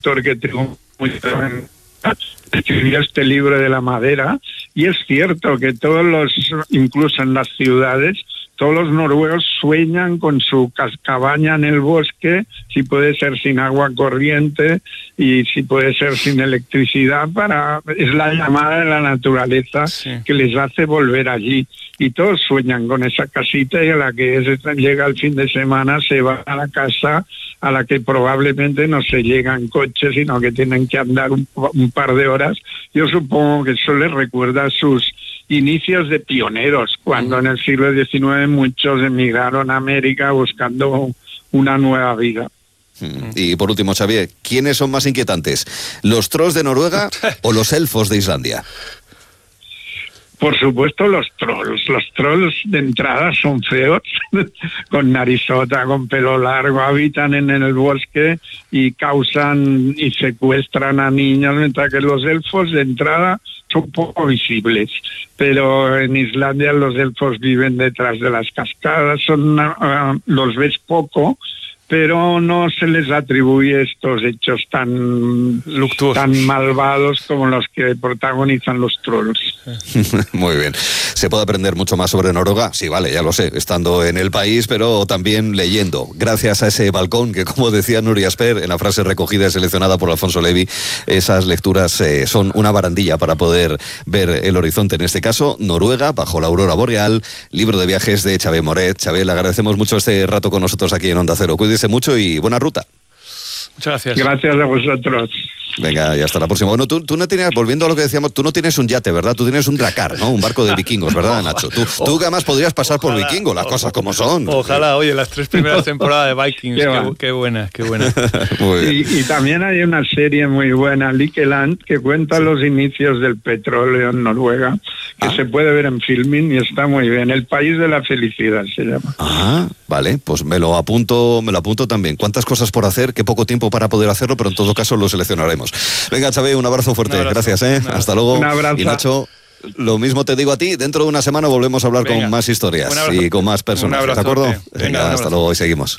autor que tengo muy escribió este libro de la madera, y es cierto que incluso en las ciudades, todos los noruegos sueñan con su cabaña en el bosque, si puede ser sin agua corriente y si puede ser sin electricidad, es la llamada de la naturaleza que les hace volver allí. Y todos sueñan con esa casita, y a la que llega el fin de semana se va a la casa a la que probablemente no se llega en coche, sino que tienen que andar un par de horas. Yo supongo que eso les recuerda a sus inicios de pioneros, cuando en el siglo XIX muchos emigraron a América buscando una nueva vida. Y por último, Xavier, ¿quiénes son más inquietantes? ¿Los trolls de Noruega o los elfos de Islandia? Por supuesto los trolls. Los trolls de entrada son feos, con narizota, con pelo largo, habitan en el bosque y causan y secuestran a niños, mientras que los elfos de entrada son poco visibles. Pero en Islandia los elfos viven detrás de las cascadas, los ves poco, pero no se les atribuye estos hechos tan malvados como los que protagonizan los trolls. Muy bien. ¿Se puede aprender mucho más sobre Noruega? Sí, vale, ya lo sé, estando en el país, pero también leyendo. Gracias a ese balcón que, como decía Nuria Asper, en la frase recogida y seleccionada por Alfonso Levi, esas lecturas son una barandilla para poder ver el horizonte. En este caso, Noruega, bajo la aurora boreal, libro de viajes de Xavier Moret. Xavier, le agradecemos mucho este rato con nosotros aquí en Onda Cero. Cuídese mucho y buena ruta. Muchas gracias. Gracias a vosotros. Venga, y hasta la próxima. Bueno, tú no tenías, volviendo a lo que decíamos, tú no tienes un yate, ¿verdad? Tú tienes un dracar, ¿no? Un barco de vikingos, ¿verdad, Nacho? Tú que además podrías pasar por vikingo, las cosas como son. Ojalá, oye, las 3 primeras temporadas de Vikings, qué buena. Muy bien. Y también hay una serie muy buena, Likeland, que cuenta los inicios del petróleo en Noruega, que se puede ver en Filmin y está muy bien. El país de la felicidad se llama. Ah, vale, pues me lo apunto también. ¿Cuántas cosas por hacer? Qué poco tiempo para poder hacerlo, pero en todo caso lo seleccionaremos. Venga, Xavier, un abrazo fuerte. Gracias, hasta luego. Un abrazo. Y Nacho, lo mismo te digo a ti, dentro de una semana volvemos a hablar con más historias y con más personas, ¿de acuerdo? Venga, hasta luego y seguimos.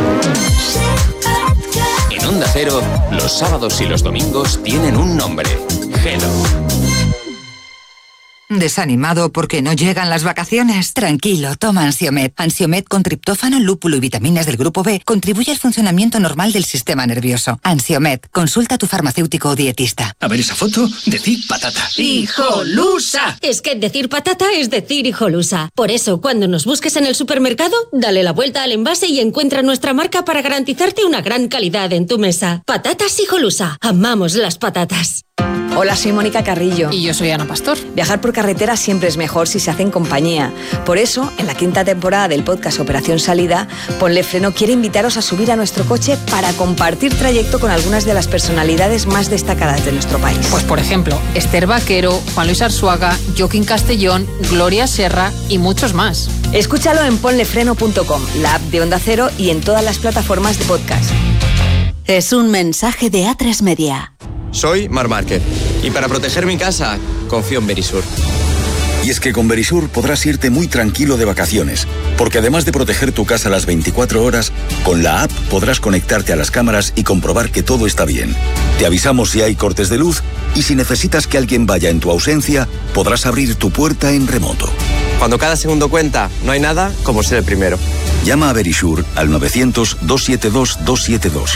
En Onda Cero, los sábados y los domingos tienen un nombre: Hello. ¿Desanimado porque no llegan las vacaciones? Tranquilo, toma Ansiomed. Ansiomed con triptófano, lúpulo y vitaminas del grupo B contribuye al funcionamiento normal del sistema nervioso. Ansiomed, consulta a tu farmacéutico o dietista. A ver esa foto, decir patata. ¡Hijolusa! Es que decir patata es decir hijolusa. Por eso, cuando nos busques en el supermercado, dale la vuelta al envase y encuentra nuestra marca para garantizarte una gran calidad en tu mesa. Patatas Hijolusa. Amamos las patatas. Hola, soy Mónica Carrillo. Y yo soy Ana Pastor. Viajar por carretera siempre es mejor si se hace en compañía. Por eso, en la 5ª temporada del podcast Operación Salida, Ponle Freno quiere invitaros a subir a nuestro coche para compartir trayecto con algunas de las personalidades más destacadas de nuestro país. Pues por ejemplo, Esther Vaquero, Juan Luis Arzuaga, Joaquín Castellón, Gloria Serra y muchos más. Escúchalo en ponlefreno.com, la app de Onda Cero y en todas las plataformas de podcast. Es un mensaje de A3 Media. Soy Marc Márquez y para proteger mi casa confío en Verisur. Y es que con Verisur podrás irte muy tranquilo de vacaciones, porque además de proteger tu casa las 24 horas, con la app podrás conectarte a las cámaras y comprobar que todo está bien. Te avisamos si hay cortes de luz y si necesitas que alguien vaya en tu ausencia, podrás abrir tu puerta en remoto. Cuando cada segundo cuenta, no hay nada como ser el primero. Llama a Verisur al 900-272-272.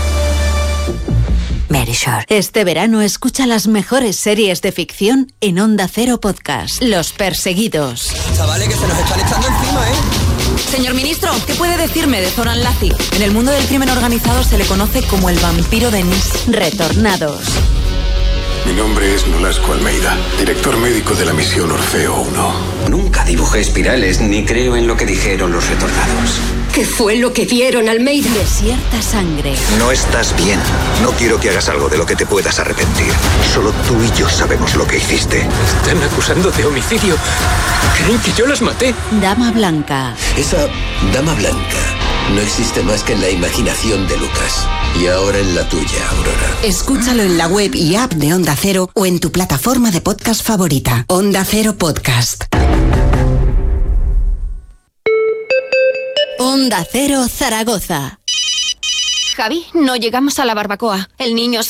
Verisur. Este verano escucha las mejores series de ficción en Onda Cero Podcast. Los Perseguidos. Chavales, que se nos están echando encima, ¿eh? Señor ministro, ¿qué puede decirme de Zoran Lazi? En el mundo del crimen organizado se le conoce como el vampiro de Nis. Retornados. Mi nombre es Nolasco Almeida, director médico de la misión Orfeo 1. Nunca dibujé espirales ni creo en lo que dijeron los retornados. ¿Qué fue lo que vieron, Almeida? Desierta sangre. No estás bien. No quiero que hagas algo de lo que te puedas arrepentir. Solo tú y yo sabemos lo que hiciste. Están acusando de homicidio. Creen que yo las maté. Dama Blanca. Esa Dama Blanca no existe más que en la imaginación de Lucas. Y ahora en la tuya, Aurora. Escúchalo en la web y app de Onda Cero o en tu plataforma de podcast favorita. Onda Cero Podcast. Onda Cero Zaragoza. Javi, no llegamos a la barbacoa. El niño se